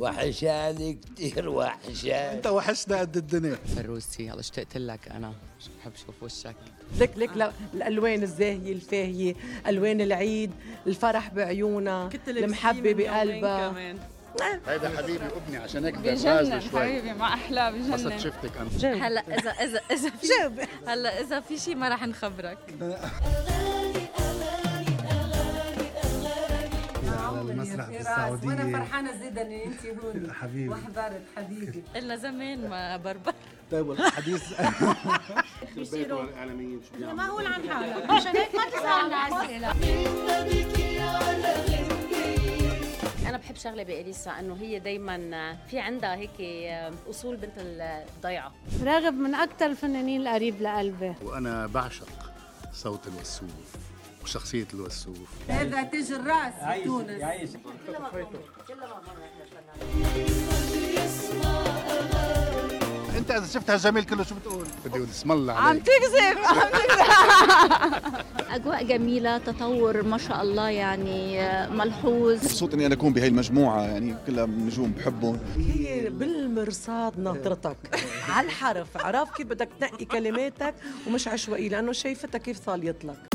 وحشاني كتير وحشاني. انت وحشنا قد الدنيا. فروسي يلا اشتقت لك انا، بحب اشوف وشك. لك الالوان الزاهيه الفاهيه، الوان العيد، الفرح بعيونها، المحبه بقلبها. هيدا حبيبي ابني عشان هيك بجنن حبيبي مع احلى بجنن. قصد شفتك انا. هلا اذا في هلا اذا في شيء ما راح نخبرك. المسرح بالسعودية وانا فرحانه زيدا ان انت هون حبيبي وحضرت حبيبي. إلنا زمان ما بربر. طيب والحديث بيصيروا الاعلاميين ما هو عن حالك عشان هيك ما تسالنا اسئله. انا بحب شغله بإليسا انه هي دائما في عندها هيك اصول بنت الضيعه. راغب من اكثر الفنانين القريب لقلبي، وانا بعشق صوت الوسوف وشخصية الوسوف. هذا تاج الراس في تونس. انت اذا شفت هالجميل كله شو بتقول؟ بدي اقول اسم الله عليك. عم تكذب. اجواء جميله، تطور ما شاء الله يعني ملحوظ. مبسوط اني انا اكون بهي المجموعه، يعني كلها نجوم بحبهم. هي بالمرصاد ناطرتك على الحرف، عرف كيف بدك تنقي كلماتك ومش عشوائي، لانه شايفتها كيف صاليت لك.